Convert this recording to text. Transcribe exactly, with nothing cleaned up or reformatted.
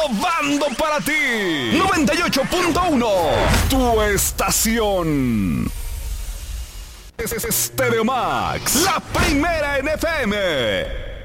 innovando para ti. noventa y ocho punto uno, tu estación. Es Stereo Max, la primera en F M.